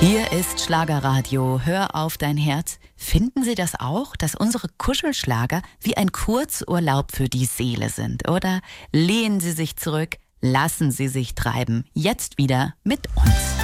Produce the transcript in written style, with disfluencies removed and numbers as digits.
Hier ist Schlagerradio. Hör auf dein Herz. Finden Sie das auch, dass unsere Kuschelschlager wie ein Kurzurlaub für die Seele sind? Oder lehnen Sie sich zurück, lassen Sie sich treiben. Jetzt wieder mit uns.